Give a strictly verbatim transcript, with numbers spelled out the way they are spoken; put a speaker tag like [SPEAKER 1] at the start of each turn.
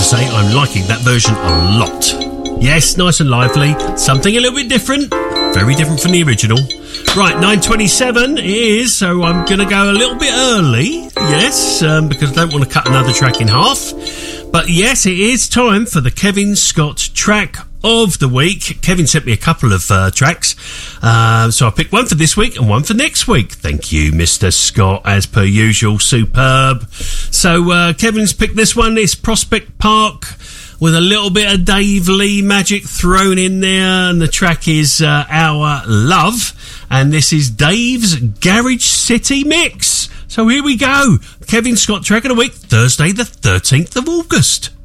[SPEAKER 1] say I'm liking that version a lot. Yes, nice and lively, something a little bit different, very different from the original. Right, nine twenty-seven it is, so I'm going to go a little bit early, yes, um, because I don't want to cut another track in half. But yes, it is time for the Kevin Scott track of the week. Kevin sent me a couple of uh, tracks, uh, so I picked one for this week and one for next week. Thank you, Mister Scott, as per usual, superb. So uh, Kevin's picked this one. It's Prospect Park with a little bit of Dave Lee magic thrown in there, and the track is uh, Our Love, and this is Dave's Garage City Mix. So here we go, Kevin Scott track of the week, Thursday the thirteenth of August.